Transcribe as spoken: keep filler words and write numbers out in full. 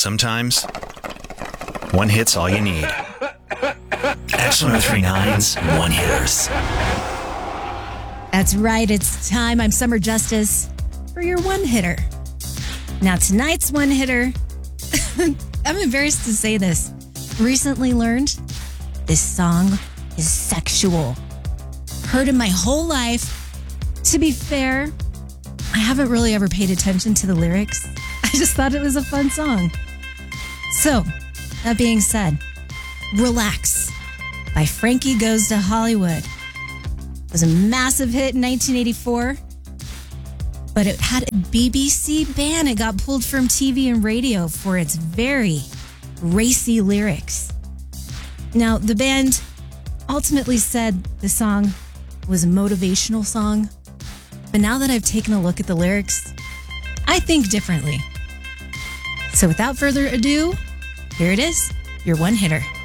Sometimes, one hit's all you need. X one oh three nine's One Hitters. That's right, it's time. I'm Summer Justice for your One Hitter. Now, tonight's One Hitter, I'm embarrassed to say this, recently learned this song is sexual. Heard it my whole life. To be fair, I haven't really ever paid attention to the lyrics. I just thought it was a fun song. So, that being said, Relax by Frankie Goes to Hollywood. It was a massive hit in nineteen eighty-four, but it had a B B C ban. It got pulled from T V and radio for its very racy lyrics. Now, the band ultimately said the song was a motivational song, but now that I've taken a look at the lyrics, I think differently. So without further ado, here it is, your One Hitter.